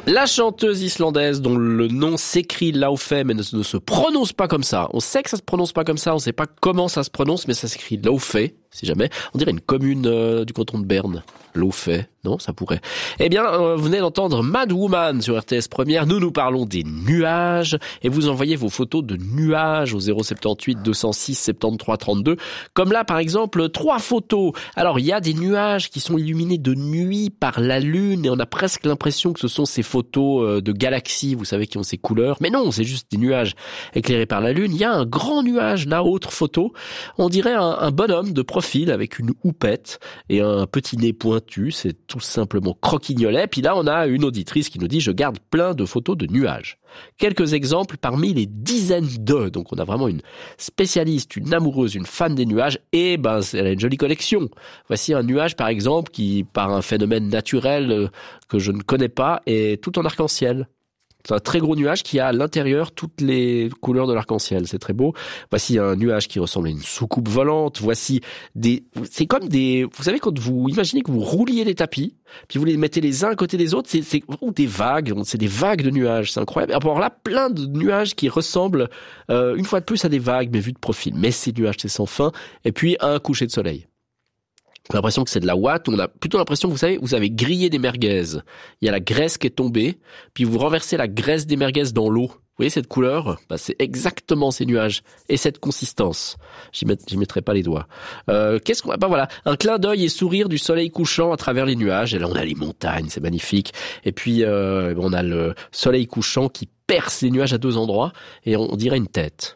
La chanteuse islandaise dont le nom s'écrit Laufey mais ne se prononce pas comme ça. On sait que ça se prononce pas comme ça, on sait pas comment ça se prononce, mais ça s'écrit Laufey, si jamais. On dirait une commune du canton de Berne. Laufey, non, ça pourrait. Eh bien, vous venez d'entendre Mad Woman sur RTS Première. Nous parlons des nuages et vous envoyez vos photos de nuages au 078 206 73 32. Comme là, par exemple, 3 photos. Alors, il y a des nuages qui sont illuminés de nuit par la lune et on a presque l'impression que ce sont ces photos de galaxies, vous savez, qui ont ces couleurs. Mais non, c'est juste des nuages éclairés par la lune. Il y a un grand nuage là, autre photo. On dirait un bonhomme de profil avec une houppette et un petit nez pointu. C'est tout simplement croquignolet. Puis là, on a une auditrice qui nous dit « Je garde plein de photos de nuages ». Quelques exemples parmi les dizaines de. Donc on a vraiment une spécialiste, une amoureuse, une fan des nuages. Et elle a une jolie collection. Voici un nuage par exemple qui, par un phénomène naturel que je ne connais pas, est tout en arc-en-ciel. C'est un très gros nuage qui a à l'intérieur toutes les couleurs de l'arc-en-ciel. C'est très beau. Voici un nuage qui ressemble à une soucoupe volante. Voici c'est comme vous savez quand vous imaginez que vous rouliez des tapis, puis vous les mettez les uns à côté des autres, c'est des vagues. C'est des vagues de nuages. C'est incroyable. Alors là, plein de nuages qui ressemblent, une fois de plus à des vagues, mais vues de profil. Mais ces nuages, c'est sans fin. Et puis, un coucher de soleil. On a l'impression que c'est de la ouate, on a plutôt l'impression que vous avez grillé des merguez. Il y a la graisse qui est tombée, puis vous renversez la graisse des merguez dans l'eau. Vous voyez cette couleur ? C'est exactement ces nuages et cette consistance. J'y mettrai pas les doigts. Voilà, un clin d'œil et sourire du soleil couchant à travers les nuages. Et là, on a les montagnes, c'est magnifique. Et puis, on a le soleil couchant qui perce les nuages à 2 endroits et on dirait une tête.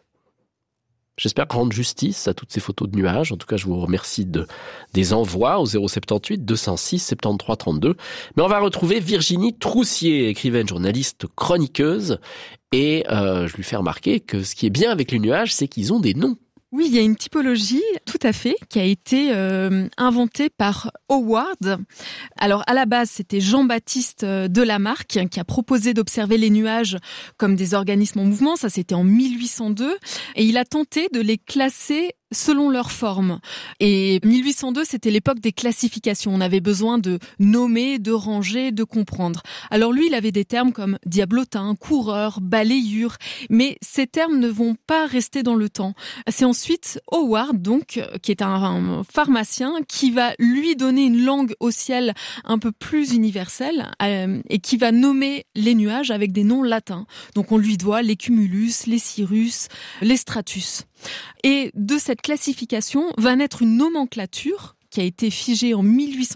J'espère rendre justice à toutes ces photos de nuages. En tout cas, je vous remercie des envois au 078 206 73 32. Mais on va retrouver Virginie Troussier, écrivaine, journaliste, chroniqueuse. Et je lui fais remarquer que ce qui est bien avec les nuages, c'est qu'ils ont des noms. Oui, il y a une typologie, tout à fait, qui a été inventée par Howard. Alors, à la base, c'était Jean-Baptiste de Lamarck qui a proposé d'observer les nuages comme des organismes en mouvement. Ça, c'était en 1802. Et il a tenté de les classer selon leur forme. Et 1802, c'était l'époque des classifications. On avait besoin de nommer, de ranger, de comprendre. Alors lui, il avait des termes comme diablotin, coureur, balayure, mais ces termes ne vont pas rester dans le temps. C'est ensuite Howard, donc, qui est un pharmacien, qui va lui donner une langue au ciel un peu plus universelle et qui va nommer les nuages avec des noms latins. Donc on lui doit les cumulus, les cirrus, les stratus. Et de cette classification va naître une nomenclature qui a été figée en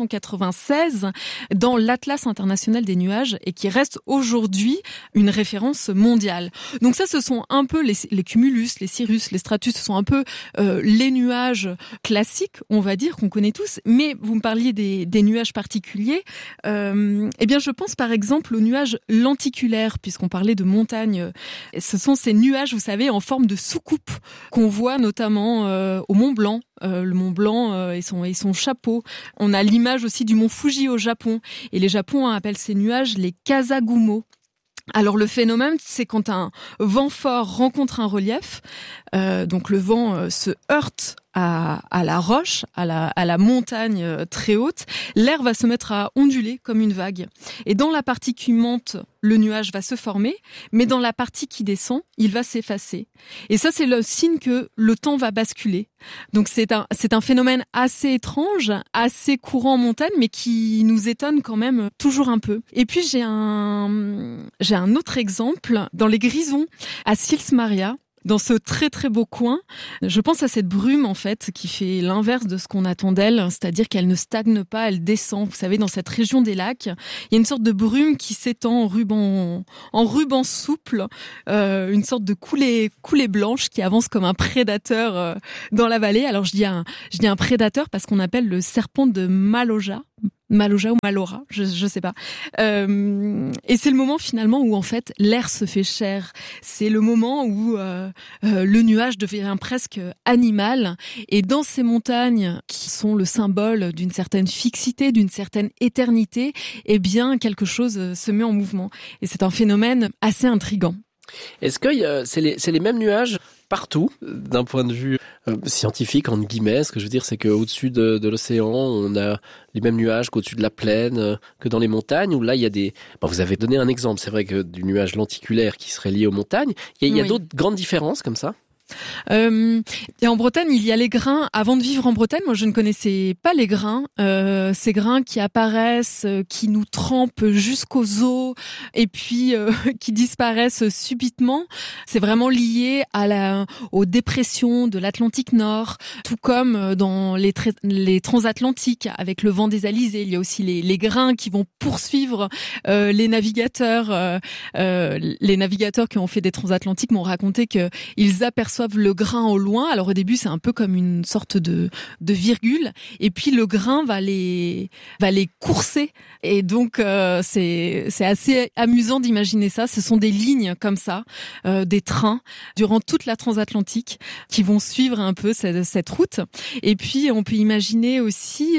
1896 dans l'Atlas international des nuages et qui reste aujourd'hui une référence mondiale. Donc ça, ce sont un peu les cumulus, les cirrus, les stratus, ce sont un peu les nuages classiques, on va dire, qu'on connaît tous. Mais vous me parliez des nuages particuliers. Eh bien, je pense par exemple aux nuages lenticulaires, puisqu'on parlait de montagnes. Ce sont ces nuages, vous savez, en forme de soucoupe qu'on voit notamment au Mont Blanc. Le Mont Blanc et son chapeau. On a l'image aussi du mont Fuji au Japon. Et les Japonais appellent ces nuages les kasagumo. Alors le phénomène, c'est quand un vent fort rencontre un relief, donc le vent se heurte à la roche, à la montagne très haute, l'air va se mettre à onduler comme une vague. Et dans la partie qui monte, le nuage va se former, mais dans la partie qui descend, il va s'effacer. Et ça, c'est le signe que le temps va basculer. Donc c'est un phénomène assez étrange, assez courant en montagne, mais qui nous étonne quand même toujours un peu. Et puis j'ai un autre exemple dans les Grisons, à Sils Maria. Dans ce très très beau coin, je pense à cette brume en fait qui fait l'inverse de ce qu'on attend d'elle, c'est-à-dire qu'elle ne stagne pas, elle descend. Vous savez, dans cette région des lacs, il y a une sorte de brume qui s'étend en ruban souple, une sorte de coulée blanche qui avance comme un prédateur dans la vallée. Alors je dis un prédateur parce qu'on appelle le serpent de Maloja ou Malora, je sais pas. Et c'est le moment finalement où en fait l'air se fait chair. C'est le moment où le nuage devient presque animal. Et dans ces montagnes qui sont le symbole d'une certaine fixité, d'une certaine éternité, eh bien quelque chose se met en mouvement. Et c'est un phénomène assez intriguant. Est-ce que c'est les mêmes nuages partout. D'un point de vue scientifique, entre guillemets, ce que je veux dire, c'est qu'au-dessus de l'océan, on a les mêmes nuages qu'au-dessus de la plaine, que dans les montagnes, où là, il y a des... vous avez donné un exemple, c'est vrai que du nuage lenticulaire qui serait lié aux montagnes. Il y a d'autres grandes différences comme ça? Et en Bretagne, il y a les grains. Avant de vivre en Bretagne, moi, je ne connaissais pas les grains. Ces grains qui apparaissent, qui nous trempent jusqu'aux os, et puis qui disparaissent subitement. C'est vraiment lié aux dépressions de l'Atlantique Nord, tout comme dans les transatlantiques avec le vent des alizés. Il y a aussi les grains qui vont poursuivre les navigateurs. Les navigateurs qui ont fait des transatlantiques m'ont raconté qu'ils aperçoivent le grain au loin. Alors au début, c'est un peu comme une sorte de virgule, et puis le grain va les courser. Et donc c'est assez amusant d'imaginer ça. Ce sont des lignes comme ça, des trains durant toute la transatlantique qui vont suivre un peu cette route. Et puis on peut imaginer aussi,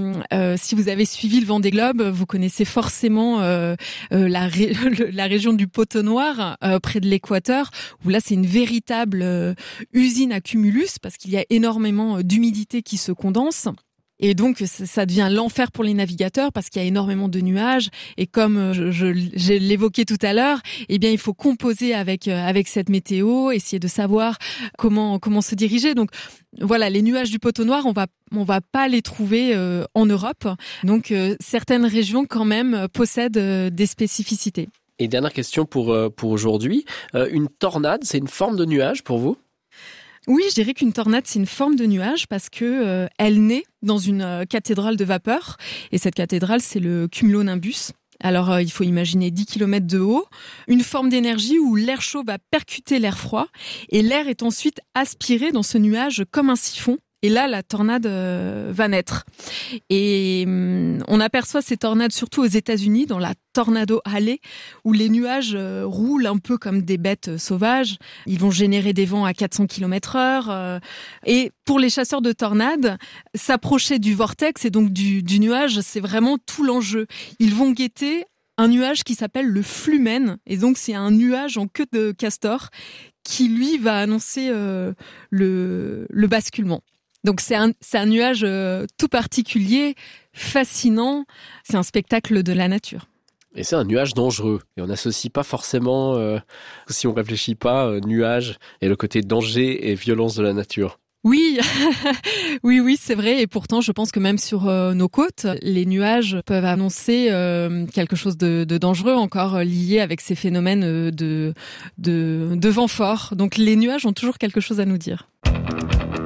si vous avez suivi le Vendée Globe, vous connaissez forcément la région du Poteau Noir, près de l'équateur, où là c'est une véritable usine à cumulus, parce qu'il y a énormément d'humidité qui se condense. Et donc, ça devient l'enfer pour les navigateurs parce qu'il y a énormément de nuages. Et comme je l'évoquais tout à l'heure, eh bien, il faut composer avec cette météo, essayer de savoir comment se diriger. Donc, voilà, les nuages du Poteau Noir, on va pas les trouver en Europe. Donc, certaines régions quand même possèdent des spécificités. Et dernière question pour aujourd'hui. Une tornade, c'est une forme de nuage pour vous? Oui, je dirais qu'une tornade, c'est une forme de nuage parce que elle naît dans une cathédrale de vapeur. Et cette cathédrale, c'est le cumulonimbus. Alors, il faut imaginer 10 km de haut, une forme d'énergie où l'air chaud va percuter l'air froid et l'air est ensuite aspiré dans ce nuage comme un siphon. Et là, la tornade va naître. Et on aperçoit ces tornades surtout aux États-Unis, dans la Tornado Alley, où les nuages roulent un peu comme des bêtes sauvages. Ils vont générer des vents à 400 km/h. Et pour les chasseurs de tornades, s'approcher du vortex et donc du nuage, c'est vraiment tout l'enjeu. Ils vont guetter un nuage qui s'appelle le flumen. Et donc, c'est un nuage en queue de castor qui, lui, va annoncer le basculement. Donc c'est un nuage tout particulier, fascinant. C'est un spectacle de la nature. Et c'est un nuage dangereux. Et on n'associe pas forcément, si on réfléchit pas, nuage et le côté danger et violence de la nature. Oui, oui, c'est vrai. Et pourtant, je pense que même sur nos côtes, les nuages peuvent annoncer quelque chose de dangereux, encore lié avec ces phénomènes de vent fort. Donc les nuages ont toujours quelque chose à nous dire.